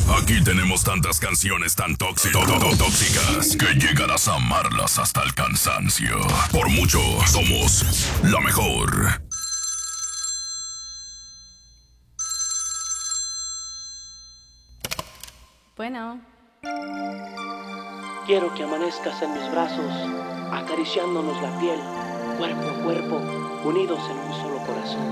Aquí tenemos tantas canciones tan tóxicas que llegarás a amarlas hasta el cansancio. Por mucho, somos la mejor. Bueno. Quiero que amanezcas en mis brazos, acariciándonos la piel, cuerpo a cuerpo, unidos en un solo corazón.